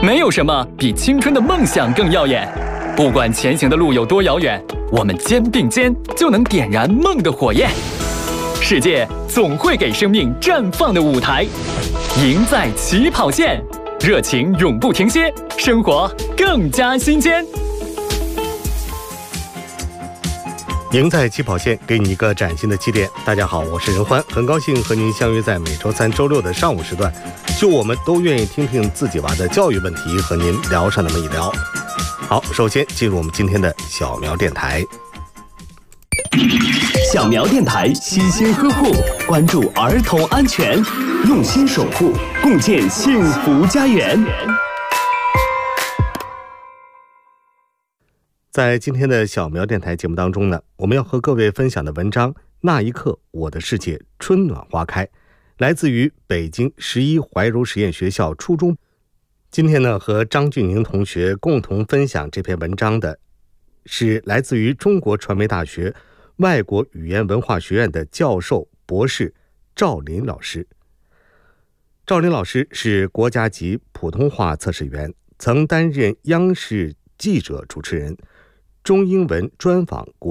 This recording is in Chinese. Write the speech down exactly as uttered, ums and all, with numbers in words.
没有什么比青春的梦想更耀眼。不管前行的路有多遥远，我们肩并肩就能点燃梦的火焰。世界总会给生命绽放的舞台，赢在起跑线，热情永不停歇，生活更加新鲜。 赢在起跑线，给你一个崭新的起点。大家好，我是任欢，很高兴和您相约在每周三、周六的上午时段，就我们都愿意听听自己娃的教育问题，和您聊上那么一聊。好，首先进入我们今天的小苗电台。 小苗电台悉心呵护，关注儿童安全，用心守护，共建幸福家园。 在今天的小苗电台节目当中呢，我们要和各位分享的文章《那一刻我的世界春暖花开》，来自于北京十一怀柔实验学校初中。今天呢，和张俊宁同学共同分享这篇文章的是来自于中国传媒大学外国语言文化学院的教授博士赵林老师。赵林老师是国家级普通话测试员，曾担任央视记者主持人、中英文专访国